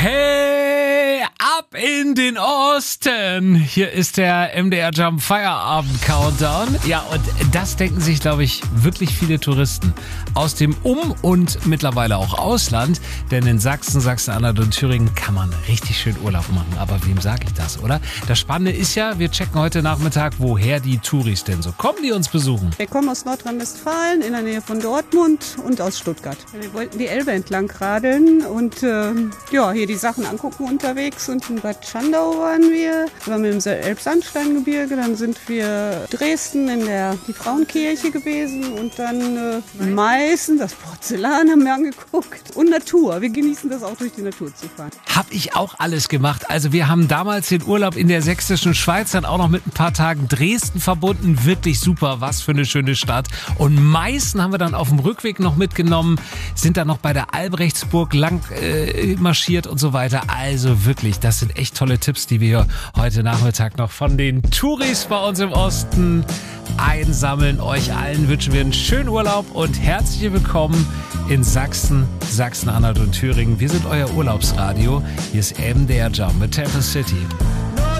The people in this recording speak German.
Hey, ab in den Osten. Hier ist der MDR Jump Feierabend Countdown. Ja, und das denken sich, glaube ich, wirklich viele Touristen aus dem und mittlerweile auch Ausland. Denn in Sachsen, Sachsen-Anhalt und Thüringen kann man richtig schön Urlaub machen. Aber wem sage ich das, oder? Das Spannende ist ja, wir checken heute Nachmittag, woher die Touris denn so kommen, die uns besuchen. Wir kommen aus Nordrhein-Westfalen, in der Nähe von Dortmund und aus Stuttgart. Wir wollten die Elbe entlang radeln und hier die Sachen angucken unterwegs. Und in Bad Schandau waren wir im Elbsandsteingebirge. Dann sind wir Dresden in die Frauenkirche gewesen und dann Meißen, das Porzellan haben wir angeguckt. Und Natur. Wir genießen das auch, durch die Natur zu fahren. Hab ich auch alles gemacht. Also wir haben damals den Urlaub in der sächsischen Schweiz dann auch noch mit ein paar Tagen Dresden verbunden. Wirklich super, was für eine schöne Stadt. Und Meißen haben wir dann auf dem Rückweg noch mitgenommen, sind dann noch bei der Albrechtsburg lang marschiert und so weiter. Also wirklich, das sind echt tolle Tipps, die wir heute Nachmittag noch von den Touris bei uns im Osten einsammeln. Euch allen wünschen wir einen schönen Urlaub und herzlich willkommen in Sachsen, Sachsen-Anhalt und Thüringen. Wir sind euer Urlaubsradio. Hier ist MDR Jump mit Temple City.